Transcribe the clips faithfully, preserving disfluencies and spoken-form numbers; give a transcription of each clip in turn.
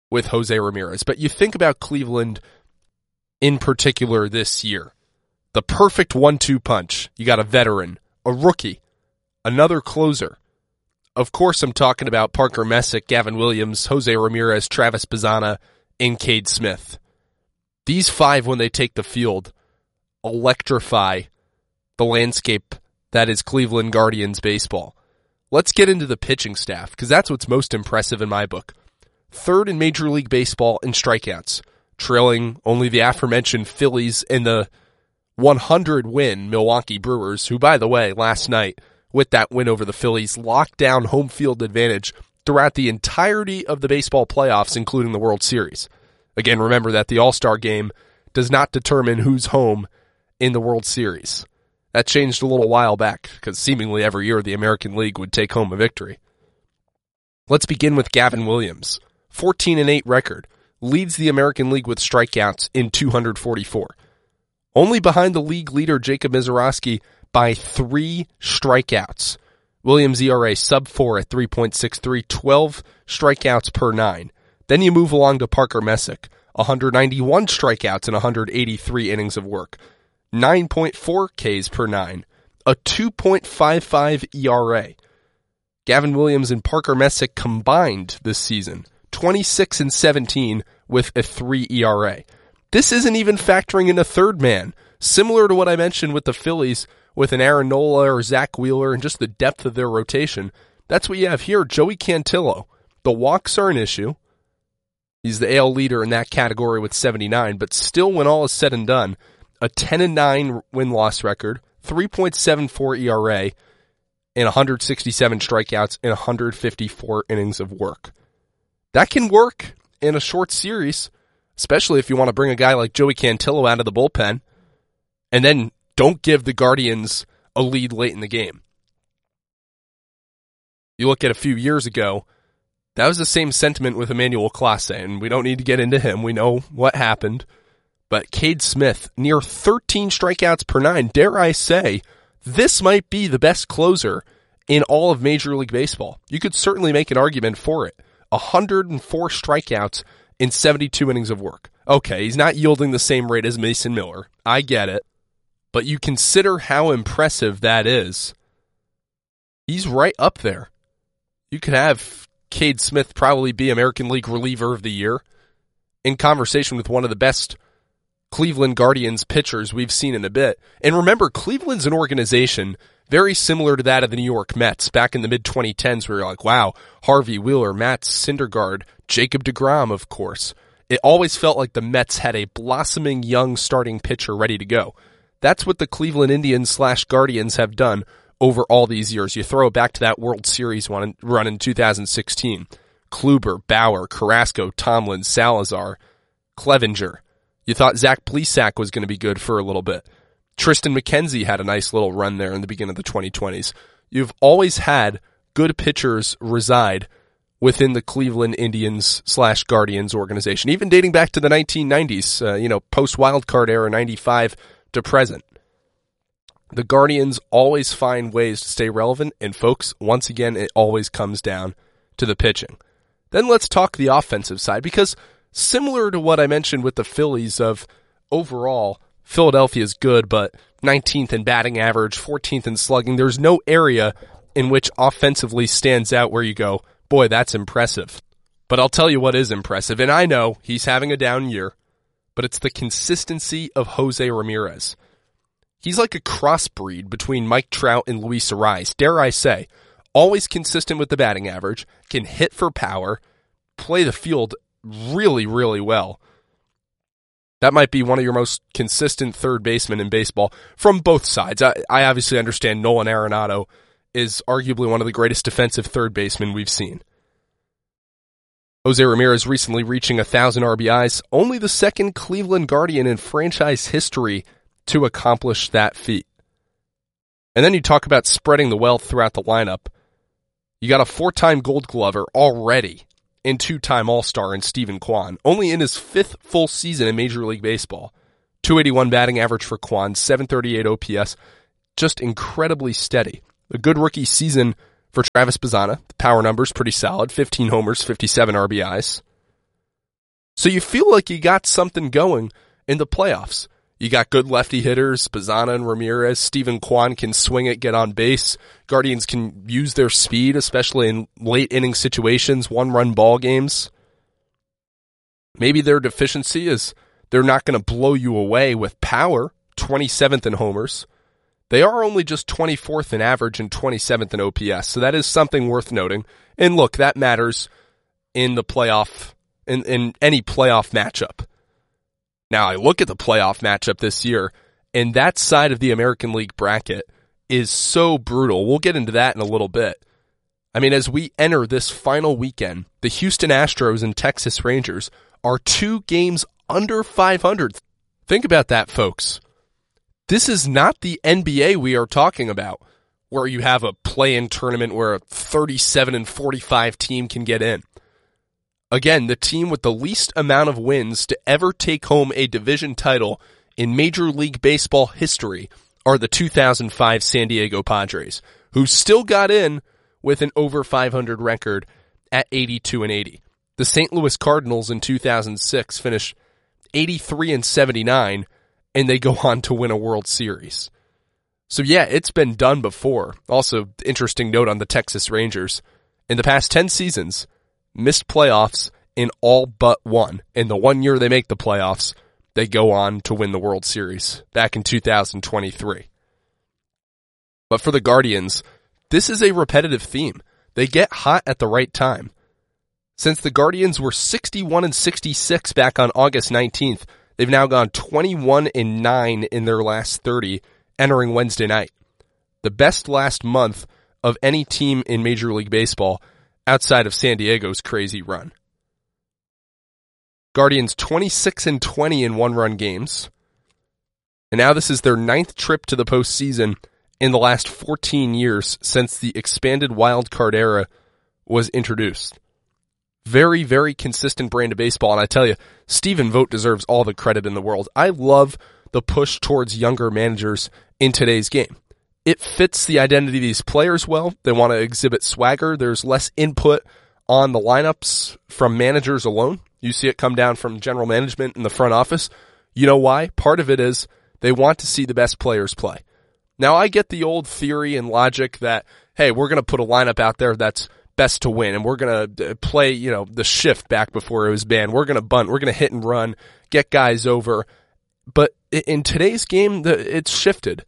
with Jose Ramirez. But you think about Cleveland in particular this year. The perfect one two punch. You got a veteran, a rookie, another closer. Of course, I'm talking about Parker Messick, Gavin Williams, Jose Ramirez, Travis Bazzana, and Cade Smith. These five, when they take the field, electrify the landscape that is Cleveland Guardians baseball. Let's get into the pitching staff, because that's what's most impressive in my book. Third in Major League Baseball in strikeouts, trailing only the aforementioned Phillies and the one hundred win Milwaukee Brewers, who, by the way, last night, with that win over the Phillies, locked down home field advantage throughout the entirety of the baseball playoffs, including the World Series. Again, remember that the All-Star game does not determine who's home in the World Series. That changed a little while back, because seemingly every year the American League would take home a victory. Let's begin with Gavin Williams. fourteen and eight record. Leads the American League with strikeouts in two hundred forty-four. Only behind the league leader Jacob Misiorowski by three strikeouts. Williams' E R A sub four at three point six three, twelve strikeouts per nine. Then you move along to Parker Messick, one hundred ninety-one strikeouts and one hundred eighty-three innings of work. nine point four Ks per nine, a two point five five E R A. Gavin Williams and Parker Messick combined this season, twenty-six and seventeen with a three E R A. This isn't even factoring in a third man, similar to what I mentioned with the Phillies with an Aaron Nola or Zach Wheeler and just the depth of their rotation. That's what you have here. Joey Cantillo. The walks are an issue. He's the A L leader in that category with seventy-nine, but still, when all is said and done, a ten and nine win-loss record, three point seven four E R A, and one hundred sixty-seven strikeouts and one hundred fifty-four innings of work. That can work in a short series, especially if you want to bring a guy like Joey Cantillo out of the bullpen, and then don't give the Guardians a lead late in the game. You look at a few years ago, that was the same sentiment with Emmanuel Clase, and we don't need to get into him. We know what happened. But Cade Smith, near thirteen strikeouts per nine, dare I say, this might be the best closer in all of Major League Baseball. You could certainly make an argument for it. one hundred four strikeouts in seventy-two innings of work. Okay, he's not yielding the same rate as Mason Miller. I get it. But you consider how impressive that is. He's right up there. You could have Cade Smith probably be American League reliever of the year in conversation with one of the best Cleveland Guardians pitchers we've seen in a bit. And remember, Cleveland's an organization very similar to that of the New York Mets back in the mid twenty tens, where you're like, wow, Harvey Wheeler, Matt Syndergaard, Jacob deGrom, of course. It always felt like the Mets had a blossoming young starting pitcher ready to go. That's what the Cleveland Indians slash Guardians have done over all these years. You throw it back to that World Series run in two thousand sixteen. Kluber, Bauer, Carrasco, Tomlin, Salazar, Clevenger. You thought Zach Plesac was going to be good for a little bit. Tristan McKenzie had a nice little run there in the beginning of the twenty twenties. You've always had good pitchers reside within the Cleveland Indians slash Guardians organization, even dating back to the nineteen nineties, uh, you know, post-wildcard era, ninety-five to present. The Guardians always find ways to stay relevant, and folks, once again, it always comes down to the pitching. Then let's talk the offensive side, because similar to what I mentioned with the Phillies of overall, Philadelphia is good, but nineteenth in batting average, fourteenth in slugging. There's no area in which offensively stands out where you go, boy, that's impressive. But I'll tell you what is impressive, and I know he's having a down year, but it's the consistency of Jose Ramirez. He's like a crossbreed between Mike Trout and Luis Arraez, dare I say. Always consistent with the batting average, can hit for power, play the field really, really well. That might be one of your most consistent third basemen in baseball from both sides. I, I obviously understand Nolan Arenado is arguably one of the greatest defensive third basemen we've seen. Jose Ramirez recently reaching one thousand R B Is, only the second Cleveland Guardian in franchise history to accomplish that feat. And then you talk about spreading the wealth throughout the lineup. You got a four-time Gold Glover already and two-time All-Star in Stephen Kwan, only in his fifth full season in Major League Baseball. two eighty-one batting average for Kwan, seven thirty-eight O P S, just incredibly steady. A good rookie season for Travis Bazzana. The power numbers pretty solid, fifteen homers, fifty-seven R B Is. So you feel like you got something going in the playoffs. You got good lefty hitters, Bazana and Ramirez. Steven Kwan can swing it, get on base. Guardians can use their speed, especially in late inning situations, one-run ball games. Maybe their deficiency is they're not going to blow you away with power, twenty-seventh in homers. They are only just twenty-fourth in average and twenty-seventh in O P S, so that is something worth noting. And look, that matters in the playoff, in, in any playoff matchup. Now, I look at the playoff matchup this year, and that side of the American League bracket is so brutal. We'll get into that in a little bit. I mean, as we enter this final weekend, the Houston Astros and Texas Rangers are two games under five hundred. Think about that, folks. This is not the N B A we are talking about, where you have a play-in tournament where a thirty-seven and forty-five team can get in. Again, the team with the least amount of wins to ever take home a division title in Major League Baseball history are the two thousand five San Diego Padres, who still got in with an over five hundred record at eighty-two and eighty. The Saint Louis Cardinals in two thousand six finished eighty-three and seventy-nine, and they go on to win a World Series. So yeah, it's been done before. Also, interesting note on the Texas Rangers. In the past ten seasons, missed playoffs in all but one. In the one year they make the playoffs, they go on to win the World Series back in two thousand twenty-three. But for the Guardians, this is a repetitive theme. They get hot at the right time. Since the Guardians were sixty-one and sixty-six back on August nineteenth, they've now gone twenty-one and nine in their last thirty, entering Wednesday night. The best last month of any team in Major League Baseball outside of San Diego's crazy run. Guardians twenty-six and twenty in one-run games. And now this is their ninth trip to the postseason in the last fourteen years since the expanded wild card era was introduced. Very, very consistent brand of baseball. And I tell you, Stephen Vogt deserves all the credit in the world. I love the push towards younger managers in today's game. It fits the identity of these players well. They want to exhibit swagger. There's less input on the lineups from managers alone. You see it come down from general management in the front office. You know why? Part of it is they want to see the best players play. Now, I get the old theory and logic that, hey, we're going to put a lineup out there that's best to win, and we're going to play, you know, the shift back before it was banned. We're going to bunt. We're going to hit and run, get guys over. But in today's game, the, it's shifted.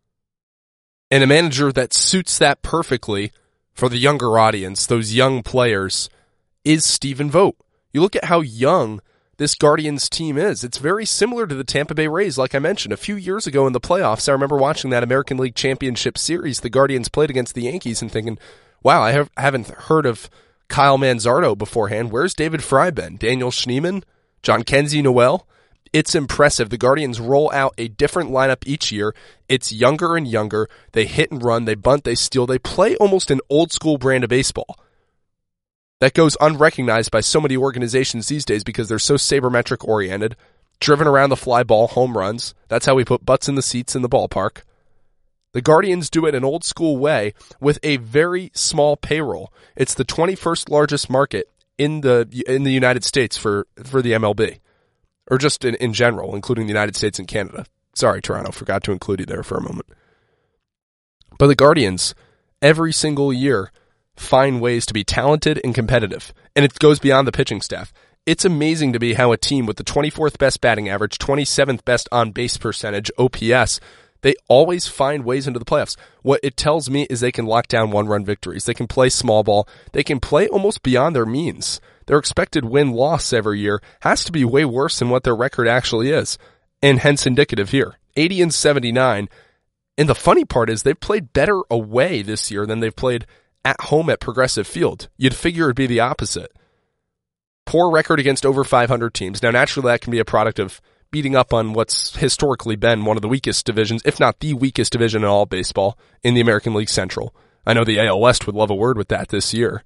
And a manager that suits that perfectly for the younger audience, those young players, is Stephen Vogt. You look at how young this Guardians team is. It's very similar to the Tampa Bay Rays, like I mentioned. A few years ago in the playoffs, I remember watching that American League Championship Series. The Guardians played against the Yankees and thinking, wow, I have, haven't heard of Kyle Manzardo beforehand. Where's David Fry been? Daniel Schneemann? John Kenzie Noel? It's impressive. The Guardians roll out a different lineup each year. It's younger and younger. They hit and run. They bunt. They steal. They play almost an old school brand of baseball that goes unrecognized by so many organizations these days because they're so sabermetric oriented, driven around the fly ball, home runs. That's how we put butts in the seats in the ballpark. The Guardians do it an old school way with a very small payroll. It's the twenty-first largest market in the in the United States for, for the M L B. Or just in, in general, including the United States and Canada. Sorry, Toronto, forgot to include you there for a moment. But the Guardians, every single year, find ways to be talented and competitive. And it goes beyond the pitching staff. It's amazing to me how a team with the twenty-fourth best batting average, twenty-seventh best on-base percentage, O P S, they always find ways into the playoffs. What it tells me is they can lock down one-run victories. They can play small ball. They can play almost beyond their means. Their expected win-loss every year has to be way worse than what their record actually is, and hence indicative here. eighty and seventy-nine, and the funny part is they've played better away this year than they've played at home at Progressive Field. You'd figure it'd be the opposite. Poor record against over five hundred teams. Now, naturally, that can be a product of beating up on what's historically been one of the weakest divisions, if not the weakest division in all baseball, in the American League Central. I know the A L West would love a word with that this year.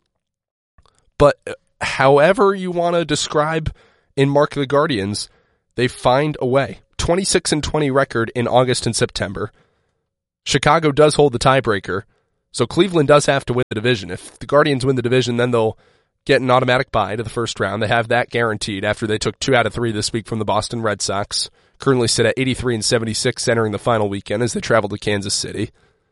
But however you want to describe and mark the Guardians, they find a way. twenty-six and twenty record in August and September. Chicago does hold the tiebreaker, so Cleveland does have to win the division. If the Guardians win the division, then they'll get an automatic bye to the first round. They have that guaranteed after they took two out of three this week from the Boston Red Sox. Currently sit at eighty-three and seventy-six entering the final weekend as they travel to Kansas City.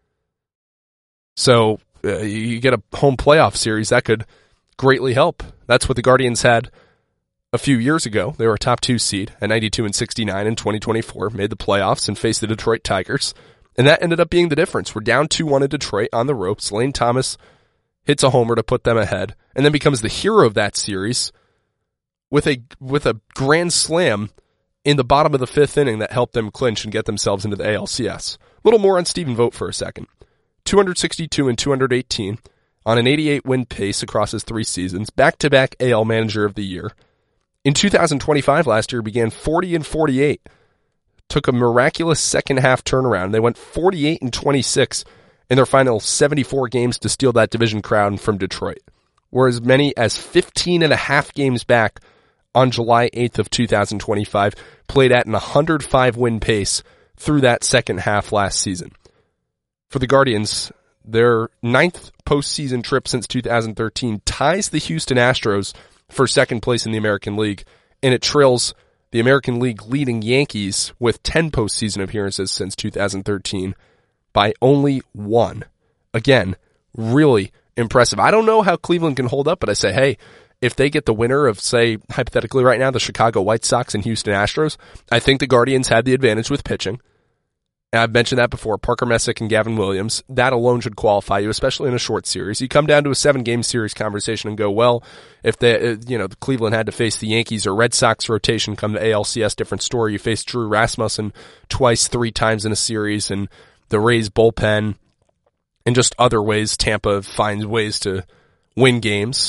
So uh, you get a home playoff series. That could greatly help. That's what the Guardians had a few years ago. They were a top two seed at ninety-two and sixty-nine in twenty twenty-four, made the playoffs and faced the Detroit Tigers. And that ended up being the difference. We're down two one in Detroit on the ropes. Lane Thomas hits a homer to put them ahead and then becomes the hero of that series with a with a grand slam in the bottom of the fifth inning that helped them clinch and get themselves into the A L C S. A little more on Stephen Vogt for a second. two sixty-two and two eighteen on an eighty-eight win pace across his three seasons. Back-to-back A L Manager of the Year. In two thousand twenty-five last year, began forty and forty-eight. Took a miraculous second half turnaround. They went forty-eight and twenty-six in their final seventy-four games to steal that division crown from Detroit. Were as many as fifteen and a half games back on July eighth of two thousand twenty-five, played at an one hundred five win pace through that second half last season. For the Guardians, their ninth postseason trip since two thousand thirteen ties the Houston Astros for second place in the American League, and it trails the American League leading Yankees with ten postseason appearances since two thousand thirteen by only one. Again, really impressive. I don't know how Cleveland can hold up, but I say, hey, if they get the winner of, say, hypothetically right now, the Chicago White Sox and Houston Astros, I think the Guardians had the advantage with pitching. And I've mentioned that before, Parker Messick and Gavin Williams. That alone should qualify you, especially in a short series. You come down to a seven-game series conversation and go, well, if they, you know, Cleveland had to face the Yankees or Red Sox rotation come to A L C S, different story. You face Drew Rasmussen twice, three times in a series, and the Rays bullpen, and just other ways Tampa finds ways to win games.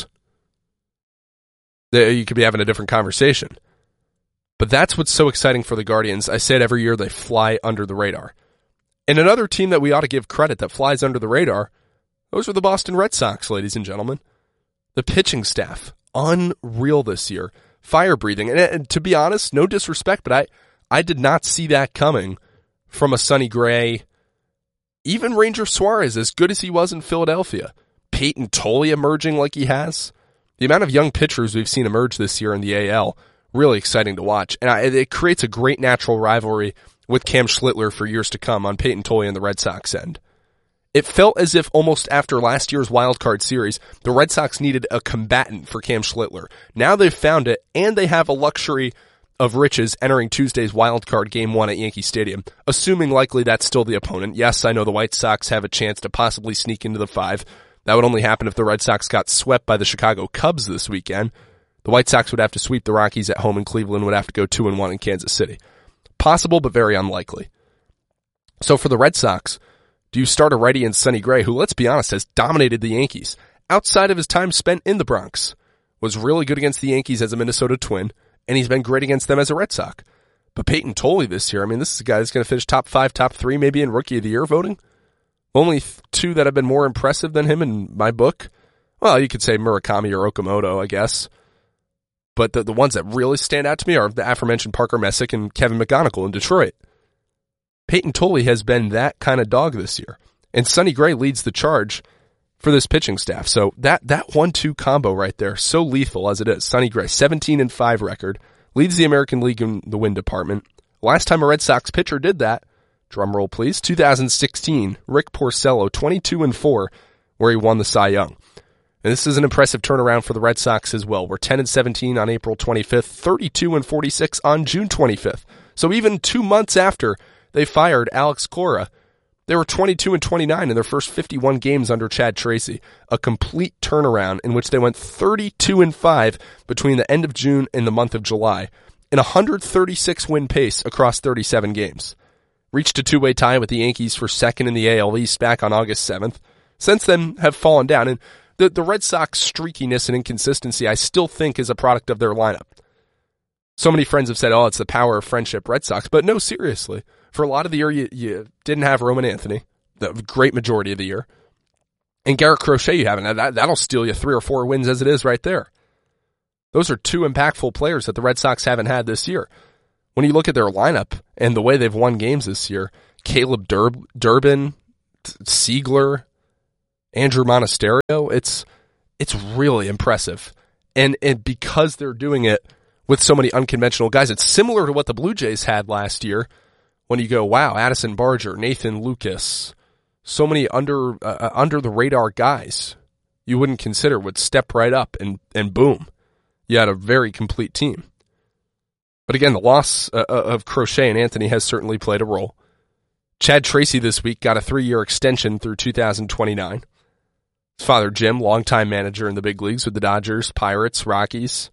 You could be having a different conversation. But that's what's so exciting for the Guardians. I say it every year, they fly under the radar. And another team that we ought to give credit that flies under the radar, those are the Boston Red Sox, ladies and gentlemen. The pitching staff, unreal this year. Fire-breathing. And, and to be honest, no disrespect, but I, I did not see that coming from a Sonny Gray. Even Ranger Suarez, as good as he was in Philadelphia. Peyton Tolley emerging like he has. The amount of young pitchers we've seen emerge this year in the A L, really exciting to watch. And I, it creates a great natural rivalry with Cam Schlittler for years to come on Peyton Tolley and the Red Sox end. It felt as if almost after last year's wild card series, the Red Sox needed a combatant for Cam Schlittler. Now they've found it, and they have a luxury of riches entering Tuesday's wild card game one at Yankee Stadium, assuming likely that's still the opponent. Yes, I know the White Sox have a chance to possibly sneak into the five. That would only happen if the Red Sox got swept by the Chicago Cubs this weekend. The White Sox would have to sweep the Rockies at home, and Cleveland would have to go two and one in Kansas City. Possible, but very unlikely. So for the Red Sox, do you start a righty in Sonny Gray, who, let's be honest, has dominated the Yankees outside of his time spent in the Bronx, was really good against the Yankees as a Minnesota Twin, and he's been great against them as a Red Sox. But Peyton Tolley this year, I mean, this is a guy that's going to finish top five, top three, maybe in Rookie of the Year voting. Only two that have been more impressive than him in my book. Well, you could say Murakami or Okamoto, I guess. But the, the ones that really stand out to me are the aforementioned Parker Messick and Kevin McGonigal in Detroit. Peyton Tolley has been that kind of dog this year. And Sonny Gray leads the charge for this pitching staff. So that, that one two combo right there, so lethal as it is. Sonny Gray, seventeen and five record, leads the American League in the win department. Last time a Red Sox pitcher did that, drum roll please, two thousand sixteen, Rick Porcello, twenty-two and four, where he won the Cy Young. And this is an impressive turnaround for the Red Sox as well. We're ten and seventeen on April twenty-fifth, thirty-two and forty-six on June twenty-fifth. So even two months after they fired Alex Cora, they were twenty-two and twenty-nine in their first fifty-one games under Chad Tracy. A complete turnaround in which they went thirty-two and five between the end of June and the month of July, in a one hundred thirty-six win pace across thirty-seven games. Reached a two-way tie with the Yankees for second in the A L East back on August seventh. Since then have fallen down, and the, the Red Sox streakiness and inconsistency I still think is a product of their lineup. So many friends have said, oh, it's the power of friendship, Red Sox. But no, seriously. For a lot of the year, you, you didn't have Roman Anthony, the great majority of the year. And Garrett Crochet you haven't. That, that'll steal you three or four wins as it is right there. Those are two impactful players that the Red Sox haven't had this year. When you look at their lineup and the way they've won games this year, Caleb Dur- Durbin, Siegler, Andrew Monasterio, it's it's really impressive. And and because they're doing it with so many unconventional guys, it's similar to what the Blue Jays had last year when you go, wow, Addison Barger, Nathan Lucas, so many under uh, under the radar guys you wouldn't consider would step right up and, and boom, you had a very complete team. But again, the loss uh, of Crochet and Anthony has certainly played a role. Chad Tracy this week got a three-year extension through two thousand twenty-nine. His father, Jim, longtime manager in the big leagues with the Dodgers, Pirates, Rockies.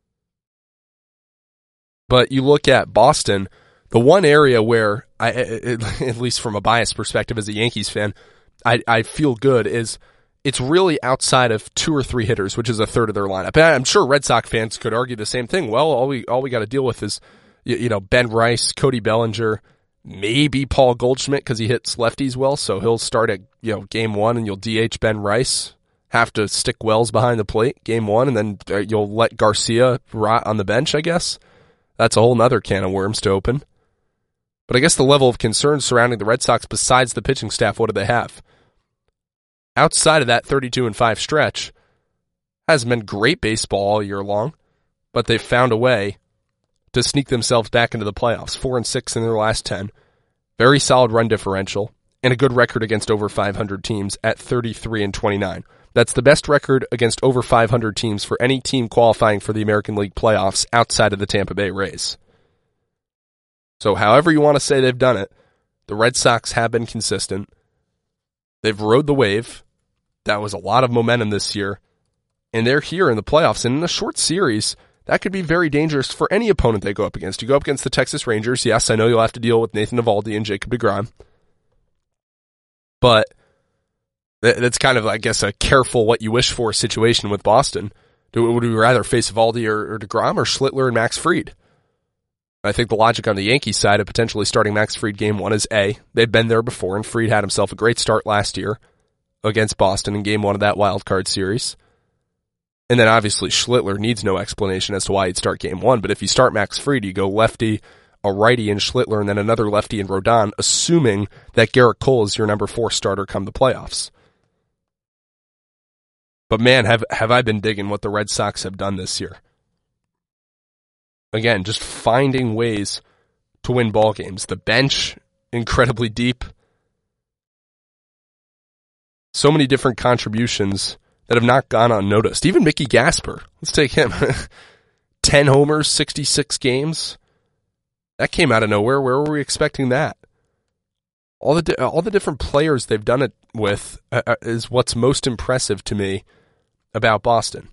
But you look at Boston, the one area where, I, at least from a biased perspective as a Yankees fan, I, I feel good is it's really outside of two or three hitters, which is a third of their lineup. And I'm sure Red Sox fans could argue the same thing. Well, all we all we got to deal with is, you, you know, Ben Rice, Cody Bellinger, maybe Paul Goldschmidt because he hits lefties well, so he'll start at, you know, game one and you'll D H Ben Rice. Have to stick Wells behind the plate game one, and then you'll let Garcia rot on the bench, I guess. That's a whole nother can of worms to open. But I guess the level of concern surrounding the Red Sox besides the pitching staff, what do they have? Outside of that thirty-two and five stretch, hasn't been great baseball all year long, but they've found a way to sneak themselves back into the playoffs. Four and six in their last ten. Very solid run differential, and a good record against over five hundred teams at thirty-three and twenty-nine. That's the best record against over five hundred teams for any team qualifying for the American League playoffs outside of the Tampa Bay Rays. So however you want to say they've done it, the Red Sox have been consistent. They've rode the wave. That was a lot of momentum this year. And they're here in the playoffs. And in a short series, that could be very dangerous for any opponent they go up against. You go up against the Texas Rangers. Yes, I know you'll have to deal with Nathan Eovaldi and Jacob deGrom. But that's kind of, I guess, a careful what you wish for situation with Boston. Do, would we rather face Eovaldi or, or deGrom or Schlittler and Max Fried? I think the logic on the Yankees side of potentially starting Max Fried game one is A, they've been there before, and Fried had himself a great start last year against Boston in game one of that wild card series. And then obviously Schlittler needs no explanation as to why he'd start game one, but if you start Max Fried, you go lefty, a righty in Schlittler, and then another lefty in Rodon, assuming that Garrett Cole is your number four starter come the playoffs. But man, have have I been digging what the Red Sox have done this year. Again, just finding ways to win ball games. The bench, incredibly deep. So many different contributions that have not gone unnoticed. Even Mickey Gasper. Let's take him. ten homers, sixty-six games. That came out of nowhere. Where were we expecting that? All the di- all the different players they've done it with uh, is what's most impressive to me about Boston.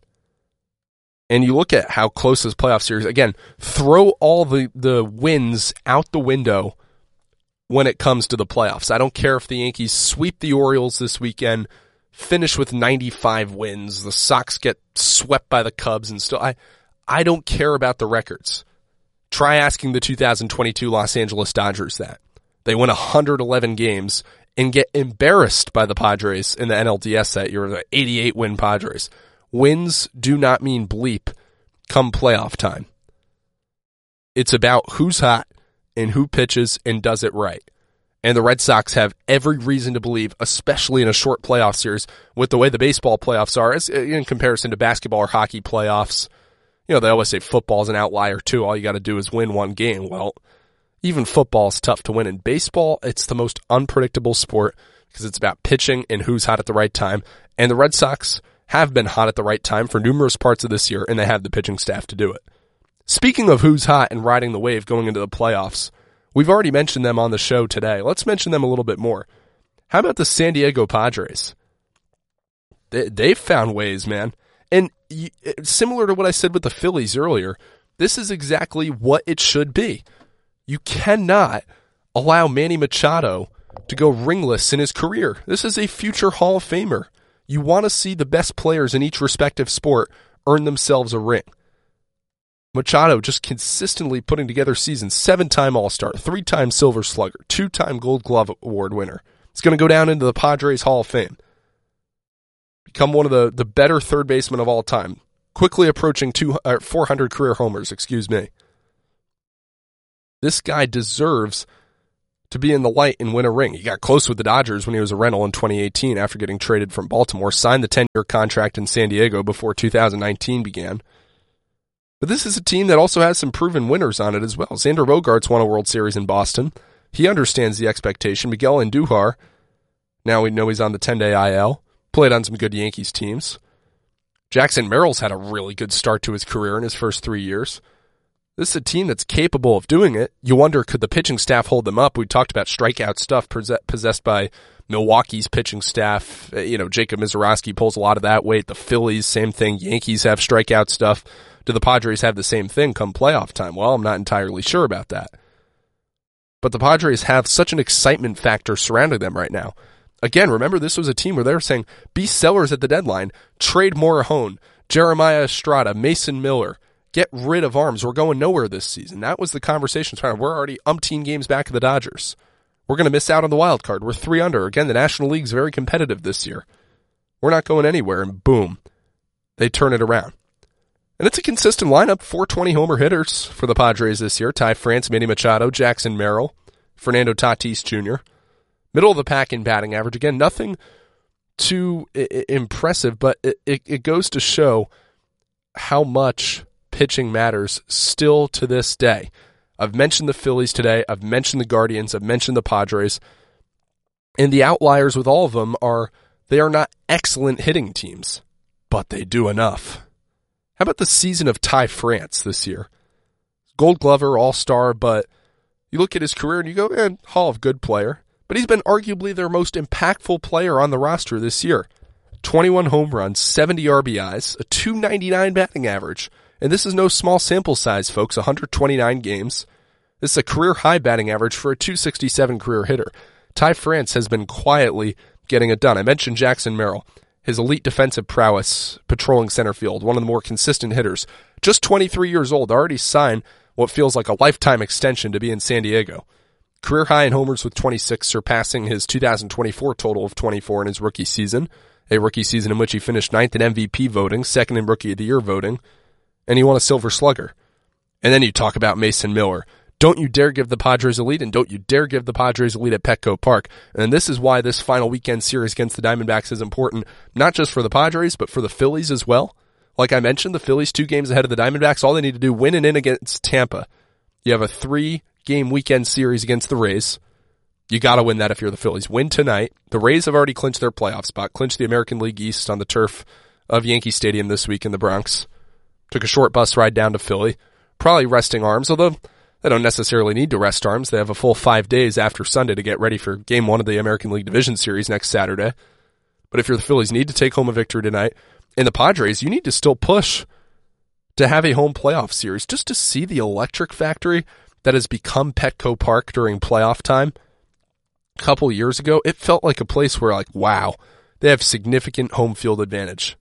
And you look at how close this playoff series, again, throw all the, the wins out the window when it comes to the playoffs. I don't care if the Yankees sweep the Orioles this weekend, finish with ninety-five wins, the Sox get swept by the Cubs and still, I, I don't care about the records. Try asking the two thousand twenty-two Los Angeles Dodgers that. They win one hundred eleven games and get embarrassed by the Padres in the N L D S that year, the eighty-eight win Padres. Wins do not mean bleep come playoff time. It's about who's hot and who pitches and does it right. And the Red Sox have every reason to believe, especially in a short playoff series, with the way the baseball playoffs are, as in comparison to basketball or hockey playoffs. You know, they always say football's an outlier too. All you got to do is win one game. Well, even football is tough to win. In baseball, it's the most unpredictable sport because it's about pitching and who's hot at the right time. And the Red Sox have been hot at the right time for numerous parts of this year, and they have the pitching staff to do it. Speaking of who's hot and riding the wave going into the playoffs, we've already mentioned them on the show today. Let's mention them a little bit more. How about the San Diego Padres? They, they've found ways, man. And you, similar to what I said with the Phillies earlier, this is exactly what it should be. You cannot allow Manny Machado to go ringless in his career. This is a future Hall of Famer. You want to see the best players in each respective sport earn themselves a ring. Machado just consistently putting together seasons, seven-time All-Star, three-time Silver Slugger, two-time Gold Glove Award winner. It's going to go down into the Padres Hall of Fame. Become one of the, the better third basemen of all time. Quickly approaching two, uh, four hundred career homers, excuse me. This guy deserves to be in the light and win a ring. He got close with the Dodgers when he was a rental in twenty eighteen after getting traded from Baltimore, signed the ten-year contract in San Diego before two thousand nineteen began. But this is a team that also has some proven winners on it as well. Xander Bogaerts won a World Series in Boston. He understands the expectation. Miguel Andujar, now we know he's on the ten-day I L, played on some good Yankees teams. Jackson Merrill's had a really good start to his career in his first three years. This is a team that's capable of doing it. You wonder, could the pitching staff hold them up? We talked about strikeout stuff possessed by Milwaukee's pitching staff. You know, Jacob Misiorowski pulls a lot of that weight. The Phillies, same thing. Yankees have strikeout stuff. Do the Padres have the same thing come playoff time? Well, I'm not entirely sure about that. But the Padres have such an excitement factor surrounding them right now. Again, remember, this was a team where they were saying, be sellers at the deadline, trade Morejon, Jeremiah Estrada, Mason Miller, get rid of arms. We're going nowhere this season. That was the conversation. We're already umpteen games back of the Dodgers. We're going to miss out on the wild card. We're three under. Again, the National League's very competitive this year. We're not going anywhere, and boom, they turn it around. And it's a consistent lineup, four twenty homer hitters for the Padres this year. Ty France, Manny Machado, Jackson Merrill, Fernando Tatis Junior Middle of the pack in batting average. Again, nothing too I- impressive, but it, it, it goes to show how much pitching matters still to this day. I've mentioned the Phillies today. I've mentioned the Guardians. I've mentioned the Padres. And the outliers with all of them are they are not excellent hitting teams, but they do enough. How about the season of Ty France this year? Gold Glover, All-Star, but you look at his career and you go, man, Hall of Good player. But he's been arguably their most impactful player on the roster this year. twenty-one home runs, seventy R B Is, a two ninety-nine batting average. And this is no small sample size, folks, one hundred twenty-nine games. This is a career-high batting average for a two sixty-seven career hitter. Ty France has been quietly getting it done. I mentioned Jackson Merrill, his elite defensive prowess, patrolling center field, one of the more consistent hitters. Just twenty-three years old, already signed what feels like a lifetime extension to be in San Diego. Career high in homers with twenty-six, surpassing his two thousand twenty-four total of twenty-four in his rookie season, a rookie season in which he finished ninth in M V P voting, second in Rookie of the Year voting, and he won a Silver Slugger. And then you talk about Mason Miller. Don't you dare give the Padres a lead, and don't you dare give the Padres a lead at Petco Park. And this is why this final weekend series against the Diamondbacks is important, not just for the Padres, but for the Phillies as well. Like I mentioned, the Phillies two games ahead of the Diamondbacks. All they need to do, win and in against Tampa. You have a three-game weekend series against the Rays. You got to win that if you're the Phillies. Win tonight. The Rays have already clinched their playoff spot, clinched the American League East on the turf of Yankee Stadium this week in the Bronx. Took a short bus ride down to Philly. Probably resting arms, although they don't necessarily need to rest arms. They have a full five days after Sunday to get ready for game one of the American League Division Series next Saturday. But if you're the Phillies, you need to take home a victory tonight. And the Padres, you need to still push to have a home playoff series just to see the electric factory that has become Petco Park during playoff time. A couple years ago, it felt like a place where, like, wow, they have significant home field advantage.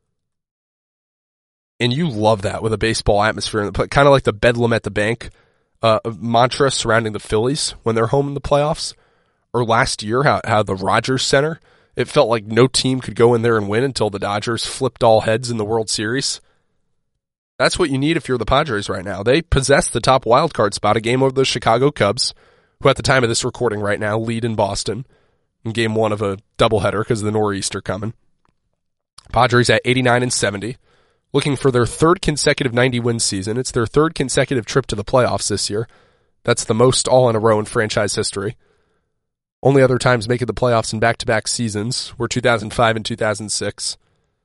And you love that with a baseball atmosphere, kind of like the Bedlam at the Bank uh, mantra surrounding the Phillies when they're home in the playoffs. Or last year, how, how the Rogers Center, it felt like no team could go in there and win until the Dodgers flipped all heads in the World Series. That's what you need if you're the Padres right now. They possess the top wildcard spot, a game over the Chicago Cubs, who at the time of this recording right now lead in Boston in game one of a doubleheader because of the Nor'easter coming. Padres at eighty-nine and seventy, looking for their third consecutive ninety-win season. It's their third consecutive trip to the playoffs this year. That's the most all in a row in franchise history. Only other times making the playoffs in back-to-back seasons were two thousand five and two thousand six.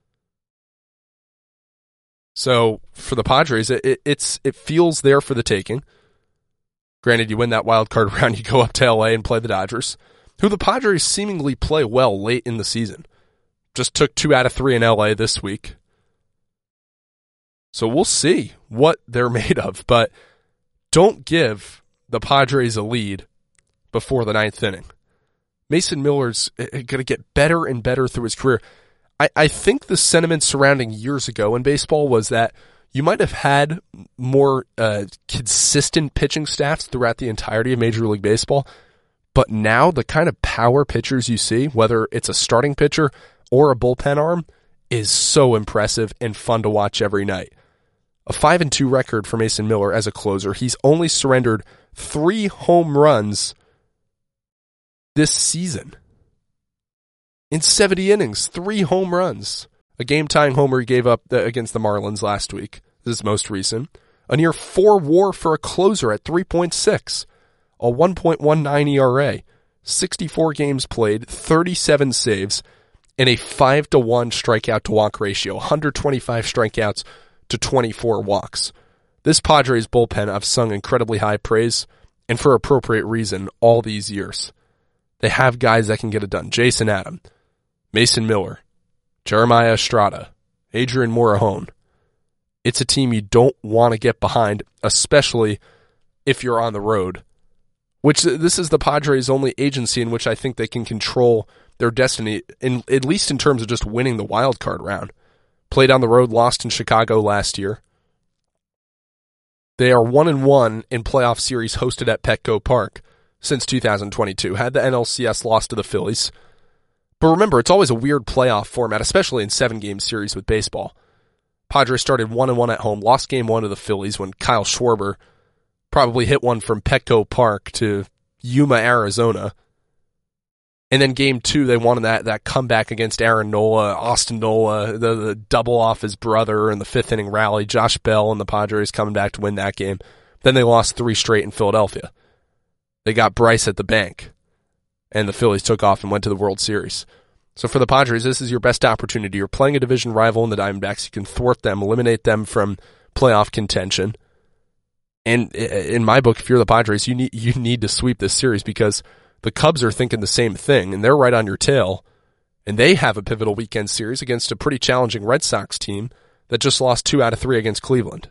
So for the Padres, it, it, it's it feels there for the taking. Granted, you win that wild card round, you go up to L A and play the Dodgers, who the Padres seemingly play well late in the season. Just took two out of three in L A this week. So we'll see what they're made of, but don't give the Padres a lead before the ninth inning. Mason Miller's going to get better and better through his career. I, I think the sentiment surrounding years ago in baseball was that you might have had more uh, consistent pitching staffs throughout the entirety of Major League Baseball, but now the kind of power pitchers you see, whether it's a starting pitcher or a bullpen arm, is so impressive and fun to watch every night. A five and two record for Mason Miller as a closer. He's only surrendered three home runs this season. In seventy innings, three home runs. A game-tying homer he gave up against the Marlins last week. This is most recent. A near four WAR for a closer at three point six. A one point one nine E R A. sixty-four games played, thirty-seven saves, and a five to one strikeout to walk ratio. one hundred twenty-five strikeouts to twenty-four walks. This Padres bullpen I've sung incredibly high praise, and for appropriate reason, all these years. They have guys that can get it done. Jason Adam, Mason Miller, Jeremiah Estrada, Adrian Morejon. It's a team you don't want to get behind, especially if you're on the road. Which this is the Padres' only agency in which I think they can control their destiny, in, at least in terms of just winning the wild card round. Played on the road, lost in Chicago last year. They are one and one in playoff series hosted at Petco Park since two thousand twenty-two. Had the N L C S lost to the Phillies. But remember, it's always a weird playoff format, especially in seven-game series with baseball. Padres started one and one at home, lost game one to the Phillies when Kyle Schwarber probably hit one from Petco Park to Yuma, Arizona. And then game two, they won that, that comeback against Aaron Nola, Austin Nola, the, the double off his brother in the fifth inning rally, Josh Bell and the Padres coming back to win that game. Then they lost three straight in Philadelphia. They got Bryce at the bank, and the Phillies took off and went to the World Series. So for the Padres, this is your best opportunity. You're playing a division rival in the Diamondbacks. You can thwart them, eliminate them from playoff contention. And in my book, if you're the Padres, you need you need to sweep this series because the Cubs are thinking the same thing, and they're right on your tail. And they have a pivotal weekend series against a pretty challenging Red Sox team that just lost two out of three against Cleveland.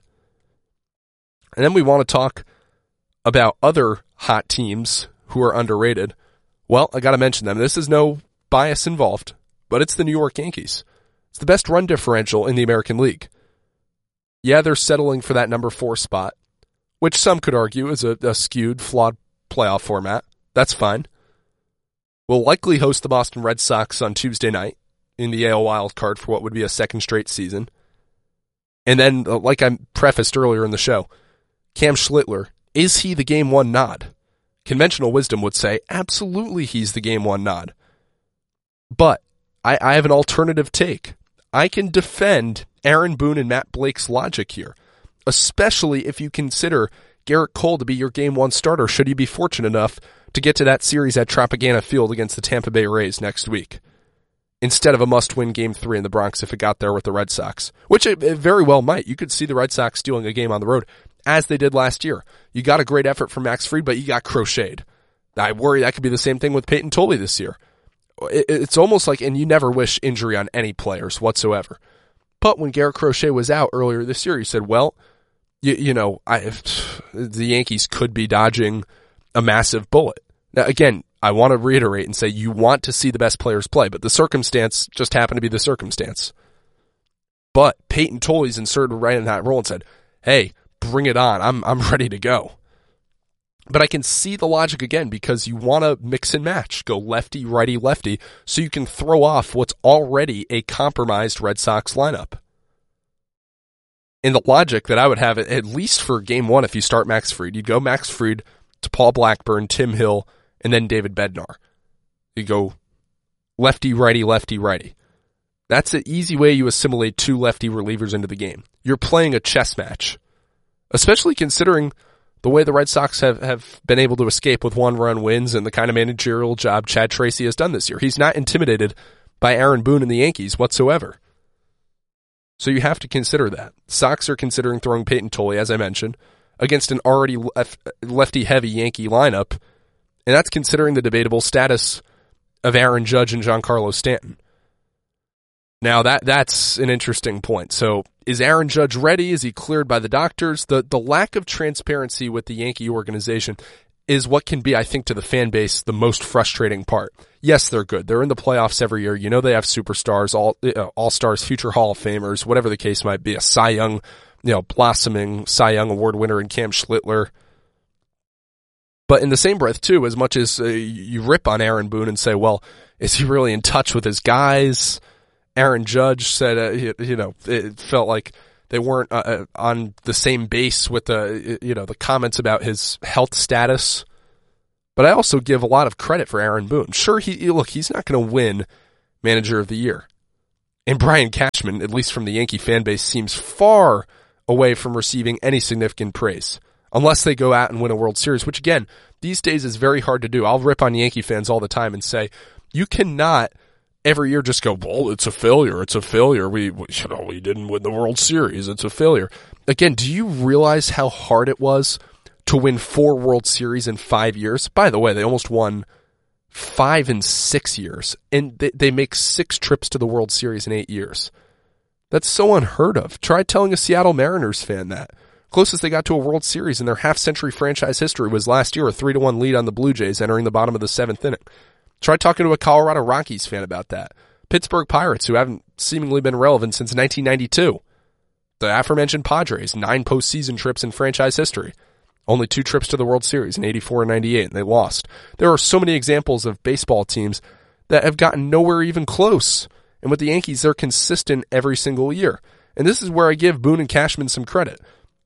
And then we want to talk about other hot teams who are underrated. Well, I got to mention them. This is no bias involved, but it's the New York Yankees. It's the best run differential in the American League. Yeah, they're settling for that number four spot, which some could argue is a, a skewed, flawed playoff format. That's fine. We'll likely host the Boston Red Sox on Tuesday night in the A L wild card for what would be a second straight season. And then, like I prefaced earlier in the show, Cam Schlittler, is he the game one nod? Conventional wisdom would say, absolutely he's the game one nod. But I, I have an alternative take. I can defend Aaron Boone and Matt Blake's logic here, especially if you consider Garrett Cole to be your game one starter should you be fortunate enough to get to that series at Tropicana Field against the Tampa Bay Rays next week, instead of a must-win game three in the Bronx if it got there with the Red Sox, which it, it very well might. You could see the Red Sox stealing a game on the road, as they did last year. You got a great effort from Max Fried, but you got crocheted. I worry that could be the same thing with Peyton Tolley this year. It, it's almost like, and you never wish injury on any players whatsoever. But when Garrett Crochet was out earlier this year, he said, well, you, you know, I, the Yankees could be dodging a massive bullet. Now, again, I want to reiterate and say you want to see the best players play, but the circumstance just happened to be the circumstance. But Peyton Tolley's inserted right in that role and said, hey, bring it on. I'm I'm ready to go. But I can see the logic again because you want to mix and match, go lefty, righty, lefty, so you can throw off what's already a compromised Red Sox lineup. And the logic that I would have, at least for game one, if you start Max Fried, you'd go Max Fried to Paul Blackburn, Tim Hill, and then David Bednar. You go lefty, righty, lefty, righty. That's an easy way you assimilate two lefty relievers into the game. You're playing a chess match, especially considering the way the Red Sox have, have been able to escape with one-run wins and the kind of managerial job Chad Tracy has done this year. He's not intimidated by Aaron Boone and the Yankees whatsoever. So you have to consider that. Sox are considering throwing Peyton Tolley, as I mentioned, against an already lef- lefty-heavy Yankee lineup, and that's considering the debatable status of Aaron Judge and Giancarlo Stanton. Now, that that's an interesting point. So, is Aaron Judge ready? Is he cleared by the doctors? The the lack of transparency with the Yankee organization is what can be, I think, to the fan base, the most frustrating part. Yes, they're good. They're in the playoffs every year. You know they have superstars, all uh, all-stars, future Hall of Famers, whatever the case might be. A Cy Young, you know, blossoming Cy Young Award winner in Cam Schlittler. But in the same breath, too, as much as uh, you rip on Aaron Boone and say, well, is he really in touch with his guys? Aaron Judge said, uh, you, you know, it felt like they weren't uh, on the same base with the, you know, the comments about his health status. But I also give a lot of credit for Aaron Boone. Sure, he look, he's not going to win Manager of the Year. And Brian Cashman, at least from the Yankee fan base, seems far away from receiving any significant praise. Unless they go out and win a World Series, which again, these days is very hard to do. I'll rip on Yankee fans all the time and say, you cannot every year just go, well, it's a failure, it's a failure. We, we, you know, we didn't win the World Series, it's a failure. Again, do you realize how hard it was to win four World Series in five years? By the way, they almost won five in six years, and they, they make six trips to the World Series in eight years. That's so unheard of. Try telling a Seattle Mariners fan that. Closest they got to a World Series in their half-century franchise history was last year, a three to one lead on the Blue Jays entering the bottom of the seventh inning. Try talking to a Colorado Rockies fan about that. Pittsburgh Pirates, who haven't seemingly been relevant since nineteen ninety-two. The aforementioned Padres, nine postseason trips in franchise history. Only two trips to the World Series in eighty-four and ninety-eight, and they lost. There are so many examples of baseball teams that have gotten nowhere even close. And with the Yankees, they're consistent every single year. And this is where I give Boone and Cashman some credit.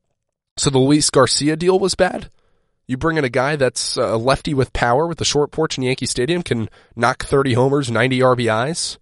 So the Luis Garcia deal was bad? You bring in a guy that's a lefty with power with a short porch in Yankee Stadium, can knock thirty homers, ninety R B Is.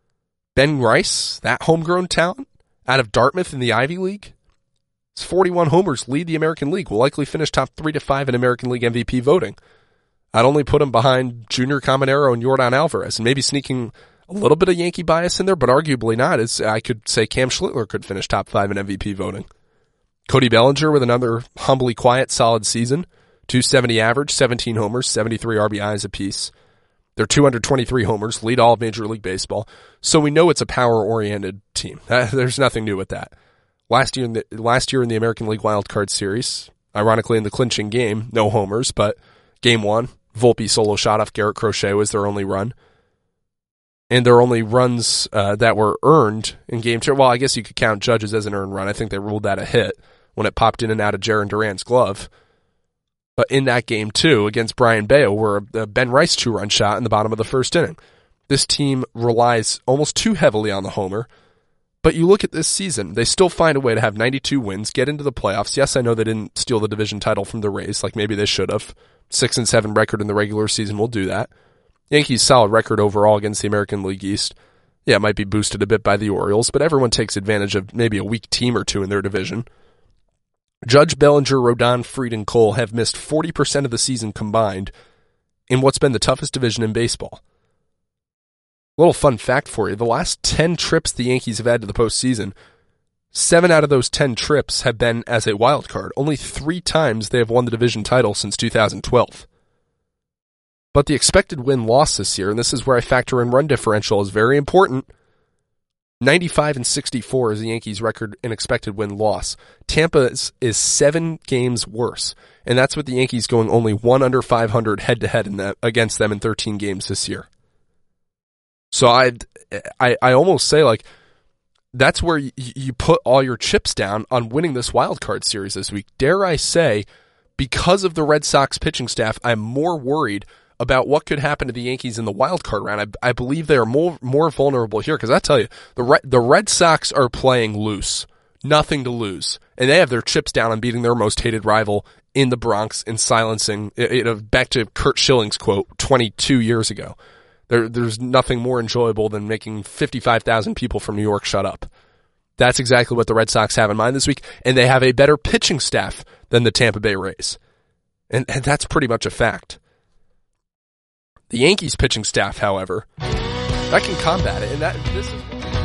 Ben Rice, that homegrown talent, out of Dartmouth in the Ivy League. His forty-one homers lead the American League, will likely finish top three to five in American League M V P voting. I'd only put him behind Junior Caminero and Yordan Alvarez, and maybe sneaking a little bit of Yankee bias in there, but arguably not. As I could say Cam Schlittler could finish top five in M V P voting. Cody Bellinger with another humbly quiet, solid season. two seventy average, seventeen homers, seventy-three R B Is apiece. They're two hundred twenty-three homers, lead all of Major League Baseball. So we know it's a power-oriented team. There's nothing new with that. Last year in the, last year in the American League Wild Card Series, ironically in the clinching game, no homers, but game one, Volpe solo shot off Garrett Crochet was their only run. And their only runs uh, that were earned in game two, well, I guess you could count Judge's as an earned run. I think they ruled that a hit when it popped in and out of Jarren Duran's glove. But in that game, too, against Brian Bayo, were a Ben Rice two-run shot in the bottom of the first inning. This team relies almost too heavily on the homer. But you look at this season, they still find a way to have ninety-two wins, get into the playoffs. Yes, I know they didn't steal the division title from the Rays, like maybe they should have. Six and seven record in the regular season will do that. Yankees' solid record overall against the American League East. Yeah, it might be boosted a bit by the Orioles, but everyone takes advantage of maybe a weak team or two in their division. Judge, Bellinger, Rodon, Fried, and Cole have missed forty percent of the season combined in what's been the toughest division in baseball. Little fun fact for you, the last ten trips the Yankees have had to the postseason, seven out of those ten trips have been as a wild card. Only three times they have won the division title since two thousand twelve. But the expected win-loss this year, and this is where I factor in run differential, is very important. ninety-five and sixty-four is the Yankees' record in expected win-loss. Tampa is, is seven games worse, and that's with the Yankees going only one under five hundred head-to-head in that, against them in thirteen games this year. So I, I, I almost say, like, that's where you, you put all your chips down on winning this wild card series this week. Dare I say, because of the Red Sox pitching staff, I'm more worried about what could happen to the Yankees in the wild card round. I, I believe they are more more vulnerable here, because I tell you, the Red, the Red Sox are playing loose. Nothing to lose. And they have their chips down on beating their most hated rival in the Bronx and silencing, you know, back to Curt Schilling's quote twenty-two years ago. There, there's nothing more enjoyable than making fifty-five thousand people from New York shut up. That's exactly what the Red Sox have in mind this week, and they have a better pitching staff than the Tampa Bay Rays. And, and that's pretty much a fact. The Yankees pitching staff, however, that can combat it, and that this is